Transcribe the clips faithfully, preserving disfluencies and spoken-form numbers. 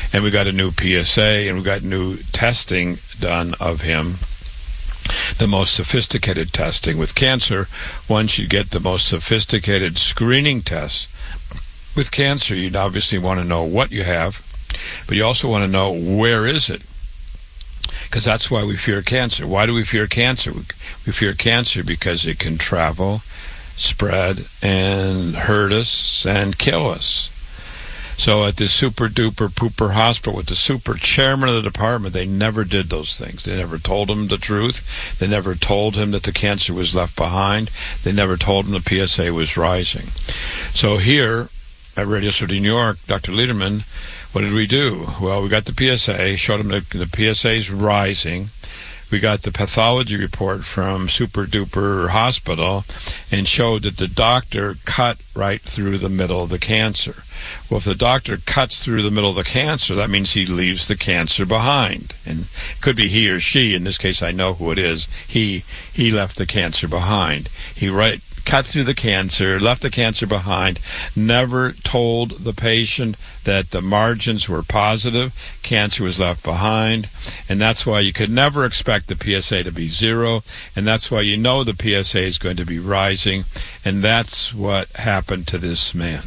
And we got a new P S A, and we got new testing done of him, the most sophisticated testing. With cancer, once you get the most sophisticated screening tests, with cancer, you'd obviously want to know what you have, but you also want to know where is it, because that's why we fear cancer. Why do we fear cancer? We fear cancer because it can travel, spread, and hurt us and kill us. So at this super-duper pooper hospital with the super chairman of the department, they never did those things. They never told him the truth. They never told him that the cancer was left behind. They never told him the P S A was rising. So here at Radio City, New York, Doctor Lederman, what did we do? Well, we got the P S A, showed him the, the P S A is rising. We got the pathology report from Super Duper Hospital and showed that the doctor cut right through the middle of the cancer. Well, if the doctor cuts through the middle of the cancer, that means he leaves the cancer behind. And it could be he or she. In this case, I know who it is. He he left the cancer behind. He right cut through the cancer, left the cancer behind, never told the patient that the margins were positive, cancer was left behind, and that's why you could never expect the P S A to be zero, and that's why you know the P S A is going to be rising, and that's what happened to this man.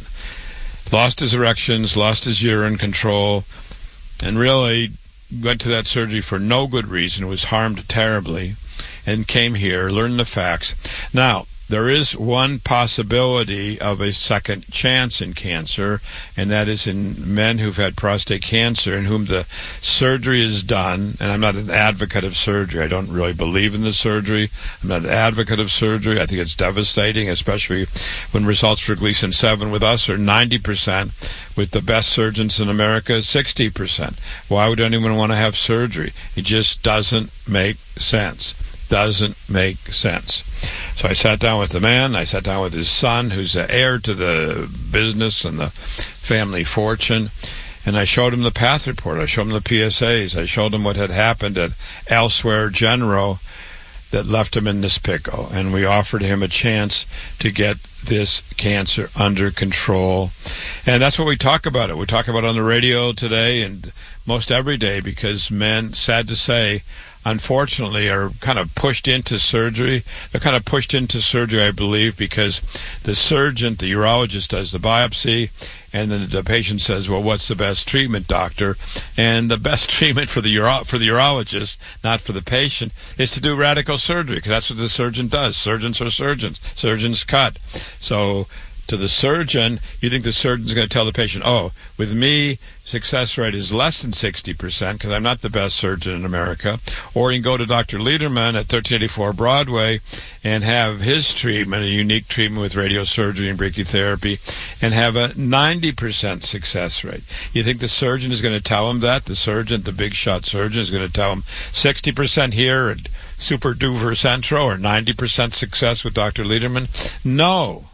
Lost his erections, lost his urine control, and really went to that surgery for no good reason, was harmed terribly, and came here, learned the facts. Now, there is one possibility of a second chance in cancer, and that is in men who've had prostate cancer in whom the surgery is done. And I'm not an advocate of surgery. I don't really believe in the surgery. I'm not an advocate of surgery. I think it's devastating, especially when results for Gleason seven with us are ninety percent, with the best surgeons in America, sixty percent. Why would anyone want to have surgery? It just doesn't make sense. Doesn't make sense. So I sat down with the man. I sat down with his son, who's the heir to the business and the family fortune, and I showed him the path report. I showed him the P S As. I showed him what had happened at Elsewhere General that left him in this pickle, and we offered him a chance to get this cancer under control. And that's what we talk about it. We talk about it on the radio today and most every day, because men, sad to say, unfortunately, are kind of pushed into surgery. They're kind of pushed into surgery, I believe, because the surgeon, the urologist, does the biopsy, and then the patient says, well, what's the best treatment, doctor? And the best treatment for the uro- for the urologist, not for the patient, is to do radical surgery, because that's what the surgeon does. Surgeons are surgeons. Surgeons cut. So to the surgeon, you think the surgeon's going to tell the patient, oh, with me, success rate is less than sixty percent because I'm not the best surgeon in America. Or you can go to Doctor Lederman at thirteen eighty-four Broadway and have his treatment, a unique treatment with radiosurgery and brachytherapy, and have a ninety percent success rate. You think the surgeon is going to tell him that? The surgeon, the big shot surgeon, is going to tell him sixty percent here at Super Duper Centro or ninety percent success with Doctor Lederman? No.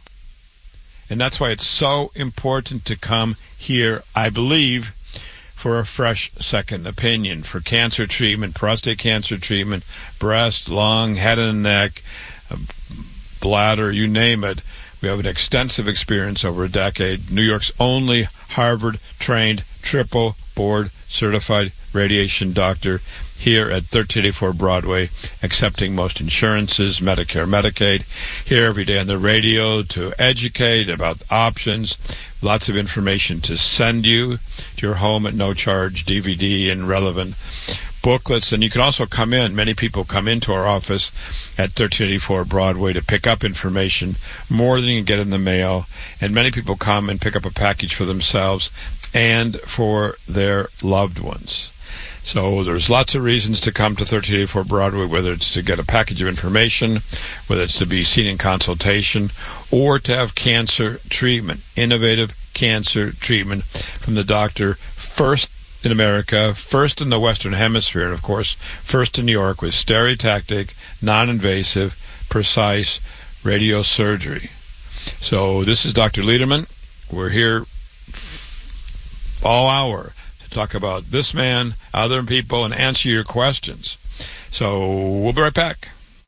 And that's why it's so important to come here, I believe, for a fresh second opinion, for cancer treatment, prostate cancer treatment, breast, lung, head and neck, bladder, you name it. We have an extensive experience over a decade. New York's only Harvard-trained, triple-board certified radiation doctor here at thirteen eighty-four Broadway, accepting most insurances, Medicare, Medicaid, here every day on the radio to educate about options, lots of information to send you to your home at no charge, D V D and relevant booklets. And you can also come in. Many people come into our office at thirteen eighty-four Broadway to pick up information, more than you can get in the mail. And many people come and pick up a package for themselves and for their loved ones. So there's lots of reasons to come to thirteen eighty-four Broadway, whether it's to get a package of information, whether it's to be seen in consultation, or to have cancer treatment, innovative cancer treatment from the doctor, first in America, first in the Western Hemisphere, and of course, first in New York with stereotactic, non-invasive, precise radiosurgery. So this is Doctor Lederman. We're here all hour to talk about this man, other people, and answer your questions. So we'll be right back.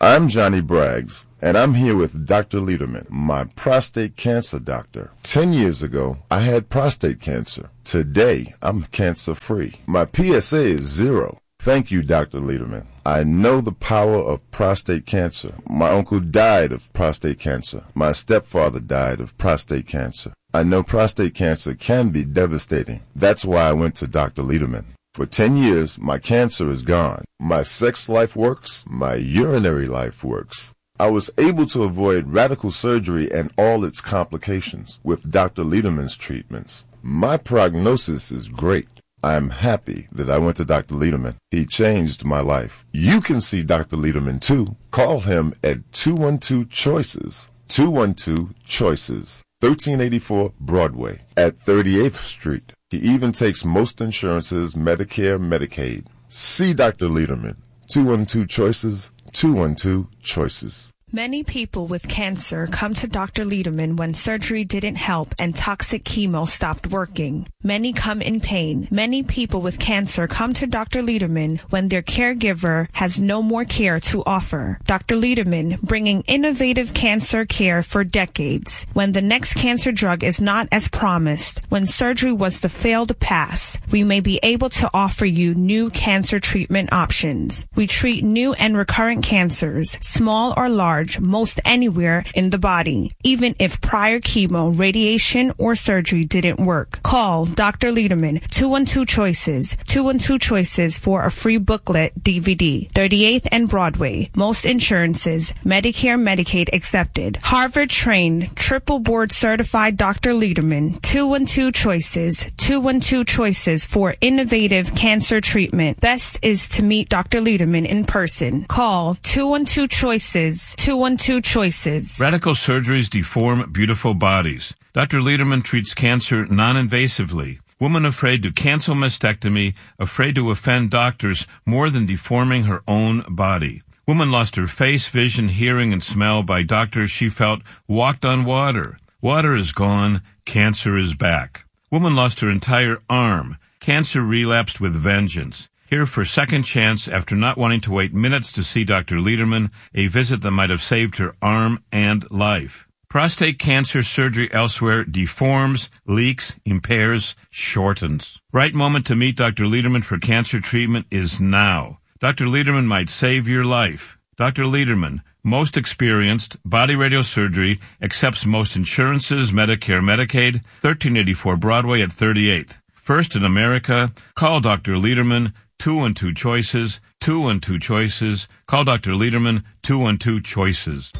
I'm Johnny Braggs, and I'm here with Doctor Lederman, my prostate cancer doctor. Ten years ago, I had prostate cancer. Today, I'm cancer-free. My P S A is zero. Thank you, Doctor Lederman. I know the power of prostate cancer. My uncle died of prostate cancer. My stepfather died of prostate cancer. I know prostate cancer can be devastating. That's why I went to Doctor Lederman. For ten years, my cancer is gone. My sex life works. My urinary life works. I was able to avoid radical surgery and all its complications with Doctor Lederman's treatments. My prognosis is great. I'm happy that I went to Doctor Lederman. He changed my life. You can see Doctor Lederman too. Call him at two one two choices. two one two choices. thirteen eighty-four Broadway at thirty-eighth Street. He even takes most insurances, Medicare, Medicaid. See Doctor Lederman. two one two choices. two one two choices. Many people with cancer come to Doctor Lederman when surgery didn't help and toxic chemo stopped working. Many come in pain. Many people with cancer come to Doctor Lederman when their caregiver has no more care to offer. Doctor Lederman, bringing innovative cancer care for decades. When the next cancer drug is not as promised, when surgery was the failed pass, we may be able to offer you new cancer treatment options. We treat new and recurrent cancers, small or large, most anywhere in the body, even if prior chemo, radiation, or surgery didn't work. Call Doctor Lederman, two one two choices, two one two choices for a free booklet D V D, thirty-eighth and Broadway, most insurances, Medicare, Medicaid accepted. Harvard-trained, triple board certified Doctor Lederman, two one two choices, two one two choices for innovative cancer treatment. Best is to meet Doctor Lederman in person. Call two one two choices, two one two choices. Radical surgeries deform beautiful bodies. Doctor Lederman treats cancer non-invasively. Woman afraid to cancel mastectomy, afraid to offend doctors more than deforming her own body. Woman lost her face, vision, hearing, and smell by doctors she felt walked on water. Water is gone. Cancer is back. Woman lost her entire arm. Cancer relapsed with vengeance. Here for second chance after not wanting to wait minutes to see Doctor Lederman, a visit that might have saved her arm and life. Prostate cancer surgery elsewhere deforms, leaks, impairs, shortens. Right moment to meet Doctor Lederman for cancer treatment is now. Doctor Lederman might save your life. Doctor Lederman, most experienced, body radiosurgery, accepts most insurances, Medicare, Medicaid, thirteen eighty-four Broadway at thirty-eighth. First in America, call Doctor Lederman, two one two choices, two one two choices. Call Doctor Lederman, two one two choices.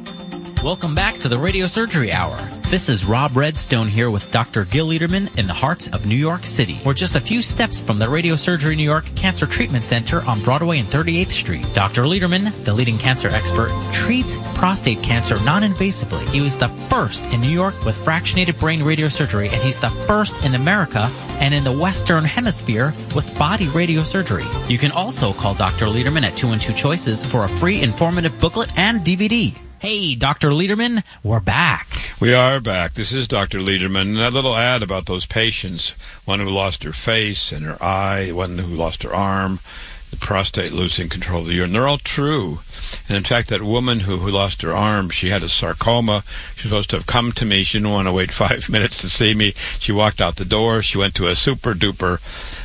Welcome back to the Radio Surgery Hour. This is Rob Redstone here with Doctor Gil Lederman in the heart of New York City. We're just a few steps from the Radio Surgery New York Cancer Treatment Center on Broadway and thirty-eighth Street. Doctor Lederman, the leading cancer expert, treats prostate cancer non-invasively. He was the first in New York with fractionated brain radiosurgery, and he's the first in America and in the Western Hemisphere with body radiosurgery. You can also call Doctor Lederman at two one two choices for a free informative booklet and D V D. Hey, Doctor Lederman, we're back. We are back. This is Doctor Lederman. And that little ad about those patients, one who lost her face and her eye, one who lost her arm, the prostate losing control of the urine, they're all true. And in fact, that woman who, who lost her arm, she had a sarcoma. She was supposed to have come to me. She didn't want to wait five minutes to see me. She walked out the door. She went to a super-duper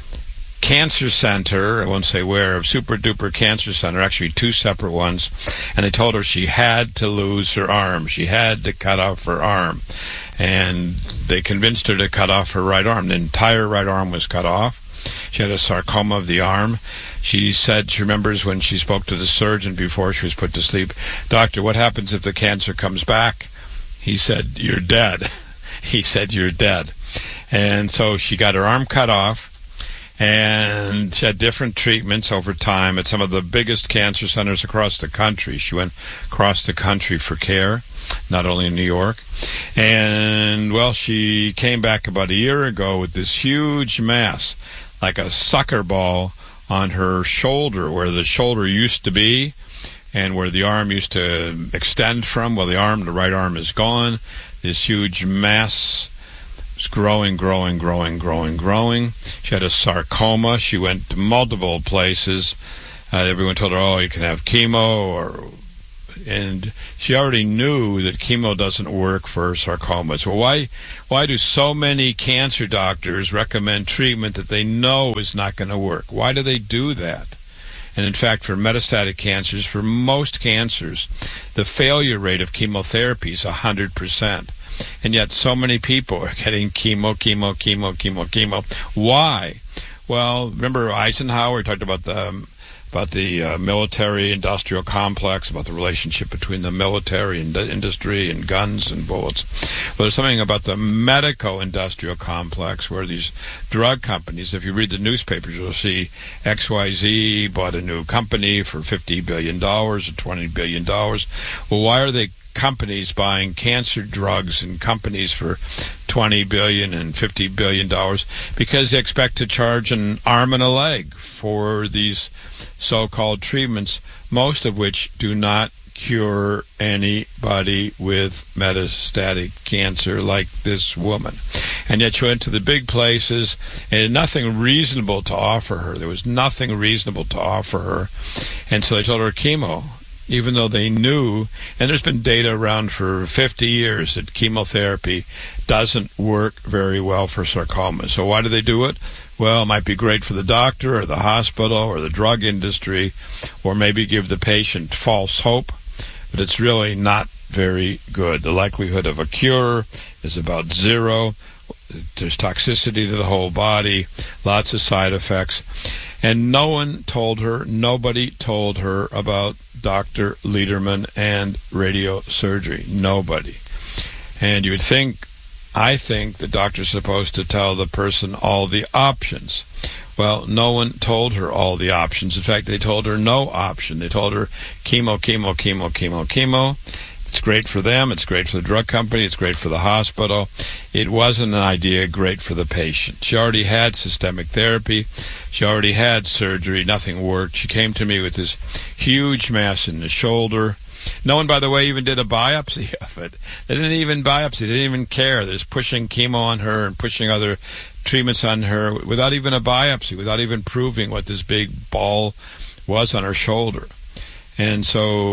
cancer center, I won't say where, a super-duper cancer center, actually two separate ones, and they told her she had to lose her arm. She had to cut off her arm. And they convinced her to cut off her right arm. The entire right arm was cut off. She had a sarcoma of the arm. She said she remembers when she spoke to the surgeon before she was put to sleep, "Doctor, what happens if the cancer comes back?" He said, "You're dead." He said, "You're dead." And so she got her arm cut off, and she had different treatments over time at some of the biggest cancer centers across the country. She went across the country for care, not only in New York. And, well, she came back about a year ago with this huge mass, like a soccer ball, on her shoulder, where the shoulder used to be and where the arm used to extend from. Well, the arm, the right arm is gone. This huge mass was growing, growing, growing, growing, growing. She had a sarcoma. She went to multiple places. Uh, everyone told her, oh, you can have chemo or and she already knew that chemo doesn't work for sarcomas. Well, why, why do so many cancer doctors recommend treatment that they know is not going to work? Why do they do that? And in fact, for metastatic cancers, for most cancers, the failure rate of chemotherapy is one hundred percent. And yet so many people are getting chemo, chemo, chemo, chemo, chemo. Why? Well, remember Eisenhower talked about the um, about the uh, military-industrial complex, about the relationship between the military and industry and guns and bullets. But there's something about the medico-industrial complex where these drug companies, if you read the newspapers, you'll see X Y Z bought a new company for fifty billion dollars or twenty billion dollars. Well, why are they companies buying cancer drugs and companies for twenty billion dollars and fifty billion dollars? Because they expect to charge an arm and a leg for these so-called treatments, most of which do not cure anybody with metastatic cancer like this woman. And yet she went to the big places and had nothing reasonable to offer her. There was nothing reasonable to offer her. And so they told her chemo, even though they knew, and there's been data around for fifty years that chemotherapy doesn't work very well for sarcoma. So why do they do it? Well, it might be great for the doctor or the hospital or the drug industry, or maybe give the patient false hope, but it's really not very good. The likelihood of a cure is about zero. There's toxicity to the whole body, lots of side effects. And no one told her, nobody told her about Doctor Lederman and radiosurgery. Nobody. And you would think, I think the doctor's supposed to tell the person all the options. Well, no one told her all the options. In fact, they told her no option. They told her chemo, chemo, chemo, chemo, chemo. It's great for them. It's great for the drug company. It's great for the hospital. It wasn't an idea great for the patient. She already had systemic therapy. She already had surgery. Nothing worked. She came to me with this huge mass in the shoulder. No one, by the way, even did a biopsy of it. They didn't even biopsy. They didn't even care. They're just pushing chemo on her and pushing other treatments on her without even a biopsy, without even proving what this big ball was on her shoulder. And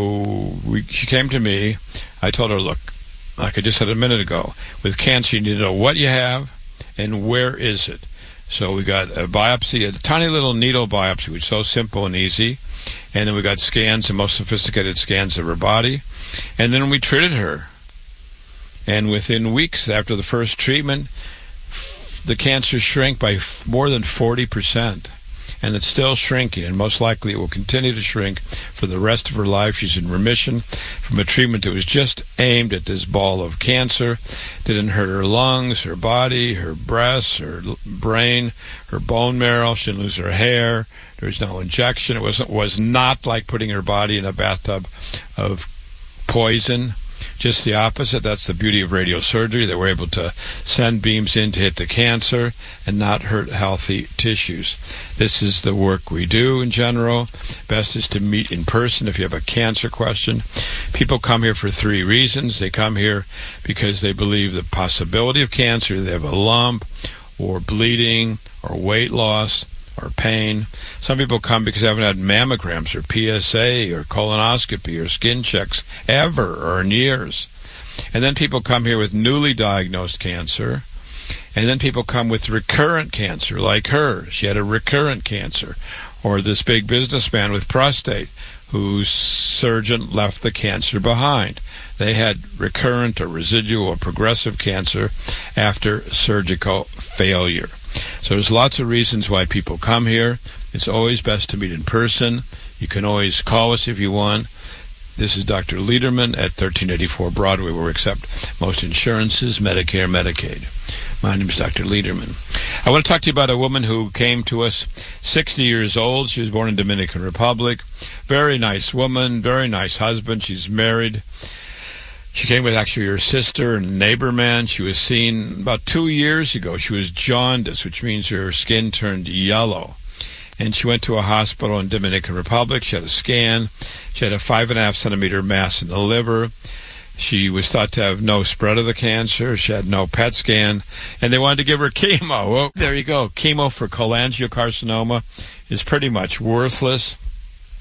so we, she came to me. I told her, look, like I just said a minute ago, with cancer, you need to know what you have and where is it. So we got a biopsy, a tiny little needle biopsy, which is so simple and easy. And then we got scans, the most sophisticated scans of her body. And then we treated her. And within weeks after the first treatment, the cancer shrank by more than forty percent. And it's still shrinking, and most likely it will continue to shrink for the rest of her life. She's in remission from a treatment that was just aimed at this ball of cancer. Didn't hurt her lungs, her body, her breasts, her brain, her bone marrow. She didn't lose her hair. There was no injection. It wasn't, was not like putting her body in a bathtub of poison. Just the opposite. That's the beauty of radiosurgery. They were able to send beams in to hit the cancer and not hurt healthy tissues. This is the work we do in general. Best is to meet in person if you have a cancer question. People come here for three reasons. They come here because they believe the possibility of cancer. They have a lump or bleeding or weight loss or pain. Some people come because they haven't had mammograms or P S A or colonoscopy or skin checks ever or in years. And then people come here with newly diagnosed cancer. And then people come with recurrent cancer like her. She had a recurrent cancer. Or this big businessman with prostate whose surgeon left the cancer behind. They had recurrent or residual or progressive cancer after surgical failure. So there's lots of reasons why people come here. It's always best to meet in person. You can always call us if you want. This is Doctor Lederman at thirteen eighty-four Broadway, where we accept most insurances, Medicare, Medicaid. My name is Doctor Lederman. I want to talk to you about a woman who came to us, sixty years old. She was born in Dominican Republic. Very nice woman, very nice husband. She's married. She came with actually her sister and neighbor man. She was seen about two years ago. She was jaundiced, which means her skin turned yellow. And she went to a hospital in Dominican Republic. She had a scan. She had a five and a half centimeter mass in the liver. She was thought to have no spread of the cancer. She had no P E T scan. And they wanted to give her chemo. Well, there you go. Chemo for cholangiocarcinoma is pretty much worthless.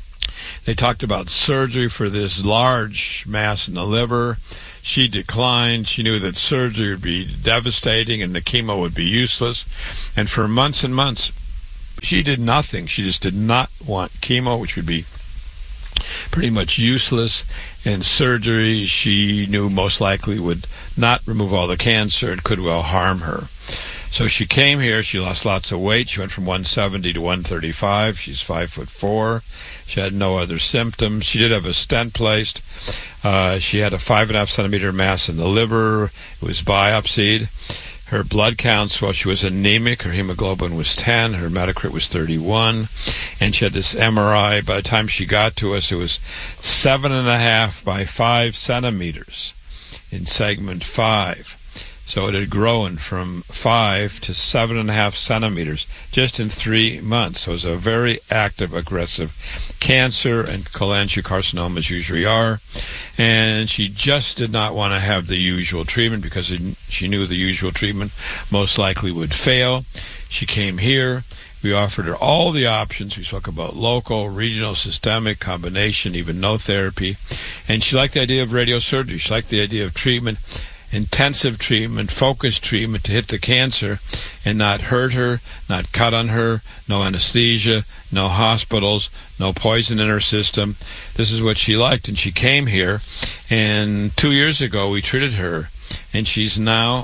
They talked about surgery for this large mass in the liver. She declined. She knew that surgery would be devastating and the chemo would be useless. And for months and months, she did nothing. She just did not want chemo, which would be pretty much useless, and surgery she knew most likely would not remove all the cancer and could well harm her. So she came here. She lost lots of weight. She went from one seventy to one thirty-five. She's five foot four. She had no other symptoms. She did have a stent placed. Uh, she had a five and a half centimeter mass in the liver. It was biopsied. Her blood counts, well, she was anemic. Her hemoglobin was ten. Her hematocrit was thirty-one. And she had this M R I. By the time she got to us, it was seven and a half by five centimeters in segment five. So it had grown from five to seven and a half centimeters just in three months. So it was a very active, aggressive cancer, and cholangiocarcinomas usually are. And she just did not want to have the usual treatment because she knew the usual treatment most likely would fail. She came here. We offered her all the options. We spoke about local, regional, systemic, combination, even no therapy. And she liked the idea of radiosurgery. She liked the idea of treatment, intensive treatment, focused treatment to hit the cancer and not hurt her, not cut on her, no anesthesia, no hospitals, no poison in her system. This is what she liked, and she came here, and two years ago we treated her, and she's now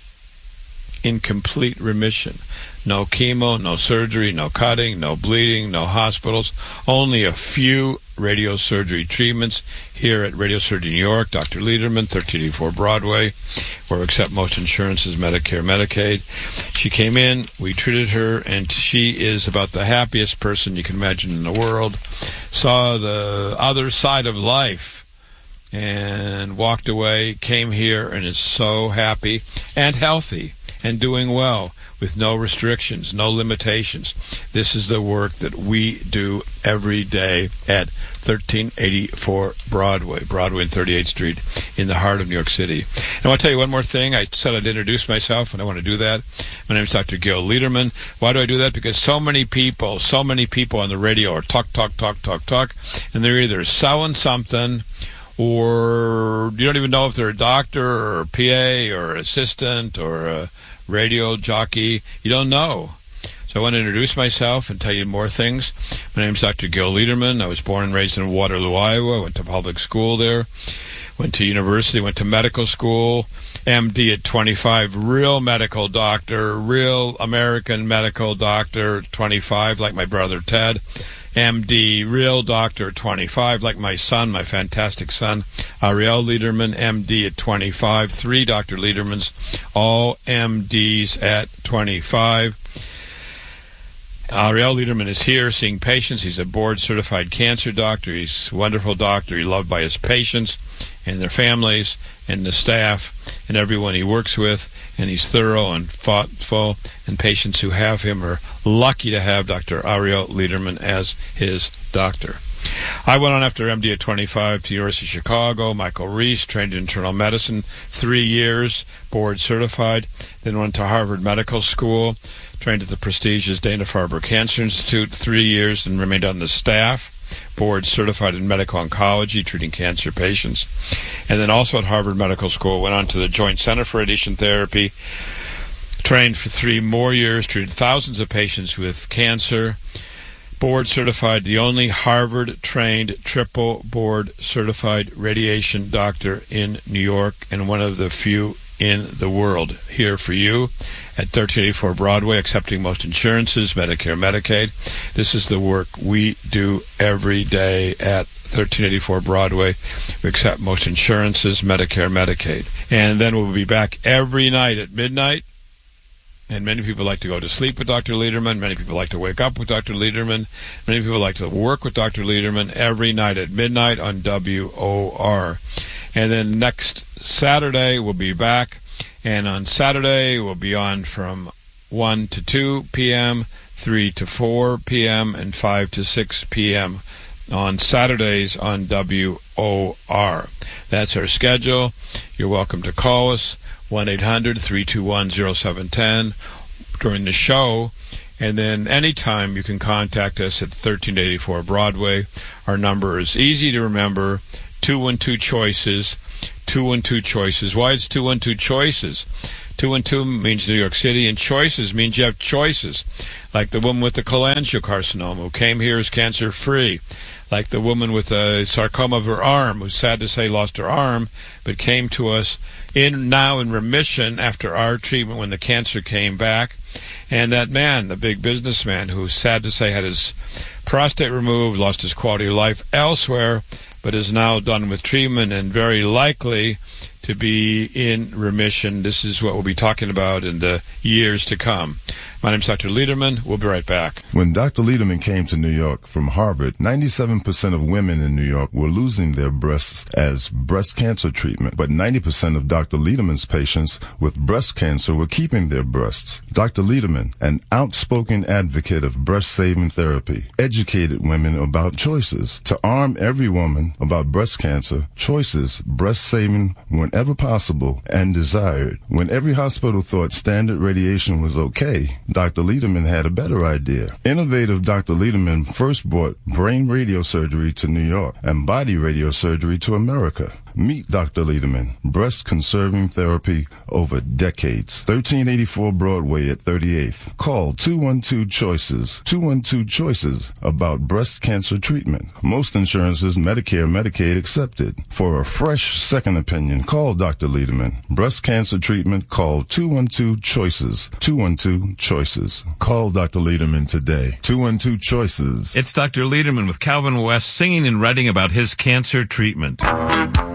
in complete remission. No chemo, no surgery, no cutting, no bleeding, no hospitals, only a few radiosurgery treatments here at Radiosurgery New York, Doctor Lederman, thirteen eighty-four Broadway, where we accept most insurances, Medicare, Medicaid. She came in, we treated her, and she is about the happiest person you can imagine in the world. Saw the other side of life and walked away, came here, and is so happy and healthy and doing well, with no restrictions, no limitations. This is the work that we do every day at thirteen eighty-four Broadway, Broadway and thirty-eighth Street in the heart of New York City. And I want to tell you one more thing. I said I'd introduce myself, and I want to do that. My name is Doctor Gil Lederman. Why do I do that? Because so many people, so many people on the radio are talk, talk, talk, talk, talk, and they're either selling something, or you don't even know if they're a doctor or a P A or assistant or a radio jockey. You don't know. So I want to introduce myself and tell you more things. My name is Doctor Gil Lederman. I was born and raised in Waterloo, Iowa. Went to public school there. Went to university. Went to medical school. M D at twenty-five. Real medical doctor. Real American medical doctor. twenty-five, like my brother Ted. M D, real doctor, twenty-five, like my son, my fantastic son, Ariel Lederman, M D at twenty-five, three Doctor Ledermans, all M Ds at twenty-five. Ariel Lederman is here seeing patients. He's a board-certified cancer doctor. He's a wonderful doctor. He's loved by his patients and their families and the staff and everyone he works with, and he's thorough and thoughtful, and patients who have him are lucky to have Doctor Ariel Lederman as his doctor. I went on after M D at twenty-five to University of Chicago, Michael Reese, trained in internal medicine, three years, board certified, then went to Harvard Medical School, trained at the prestigious Dana-Farber Cancer Institute, three years, and remained on the staff, board certified in medical oncology, treating cancer patients. And then also at Harvard Medical School, went on to the Joint Center for Radiation Therapy, trained for three more years, treated thousands of patients with cancer, board certified, the only Harvard-trained triple board certified radiation doctor in New York, and one of the few in the world. Here for you at thirteen eighty-four Broadway, accepting most insurances, Medicare, Medicaid. This is the work we do every day at thirteen eighty-four Broadway. We accept most insurances, Medicare, Medicaid. And then we'll be back every night at midnight. And many people like to go to sleep with Doctor Lederman. Many people like to wake up with Doctor Lederman. Many people like to work with Doctor Lederman every night at midnight on W O R. And then next Saturday we'll be back. And on Saturday we'll be on from one to two p.m., three to four p.m., and five to six p.m. on Saturdays on W O R. That's our schedule. You're welcome to call us, one eight hundred, three two one, oh seven one oh during the show, And then anytime you can contact us at thirteen eighty-four Broadway. Our number is easy to remember, two one two choices, two one two choices. Why is two one two choices? two one two means New York City, and choices means you have choices. Like the woman with the cholangiocarcinoma who came here as cancer-free. Like the woman with a sarcoma of her arm, who's sad to say lost her arm, but came to us in now in remission after our treatment when the cancer came back. And that man, the big businessman, who's sad to say had his prostate removed, lost his quality of life elsewhere, but is now done with treatment and very likely to be in remission. This is what we'll be talking about in the years to come. My name is Doctor Lederman. We'll be right back. When Doctor Lederman came to New York from Harvard, ninety-seven percent of women in New York were losing their breasts as breast cancer treatment, but ninety percent of Doctor Lederman's patients with breast cancer were keeping their breasts. Doctor Lederman, an outspoken advocate of breast-saving therapy, educated women about choices. To arm every woman about breast cancer, choices, breast-saving whenever possible and desired. When every hospital thought standard radiation was okay, Doctor Lederman had a better idea. Innovative Doctor Lederman first brought brain radiosurgery to New York and body radiosurgery to America. Meet Doctor Lederman, breast-conserving therapy over decades. thirteen eighty-four Broadway at thirty-eighth. Call two one two choices, two one two choices about breast cancer treatment. Most insurances, Medicare, Medicaid accepted. For a fresh second opinion, call Doctor Lederman. Breast cancer treatment, call two one two choices, two one two choices. Call Doctor Lederman today. two one two choices. It's Doctor Lederman with Calvin West singing and writing about his cancer treatment.